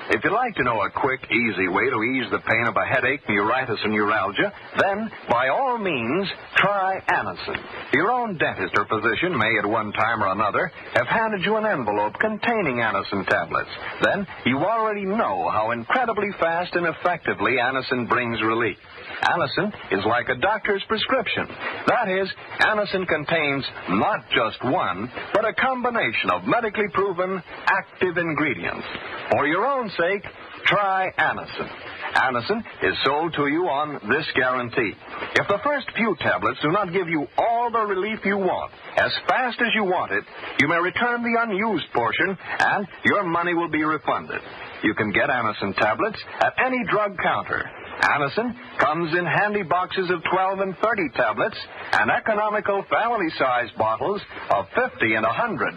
If you'd like to know a quick, easy way to ease the pain of a headache, neuritis, and neuralgia, then, by all means, try Anacin. Your own dentist or physician may, at one time or another, have handed you an envelope containing Anacin tablets. Then, you already know how incredibly fast and effectively Anacin brings relief. Anacin is like a doctor's prescription. That is, Anacin contains not just one, but a combination of medically proven active ingredients. For your own sake, try Anacin. Anacin is sold to you on this guarantee. If the first few tablets do not give you all the relief you want, as fast as you want it, you may return the unused portion and your money will be refunded. You can get Anacin tablets at any drug counter. Anacin comes in handy boxes of 12 and 30 tablets and economical family-sized bottles of 50 and 100.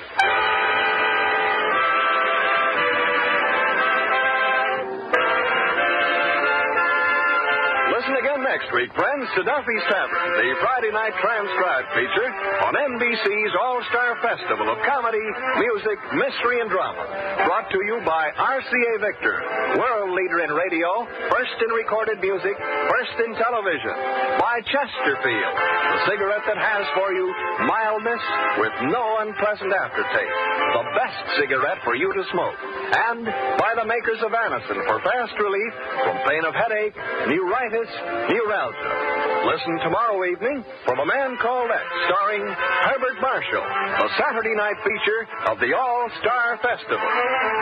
Listen again next week, friends, to Duffy's Tavern, the Friday night transcribed feature on NBC's All-Star Festival of Comedy, Music, Mystery, and Drama. Brought to you by RCA Victor, world leader in radio, first in recorded music, first in television. By Chesterfield, the cigarette that has for you mildness with no unpleasant aftertaste. The best cigarette for you to smoke. And by the makers of Anacin for fast relief from pain of headache, neuritis, neuralgia. Listen tomorrow evening from A Man Called X, starring Herbert Marshall, the Saturday night feature of the All-Star Festival.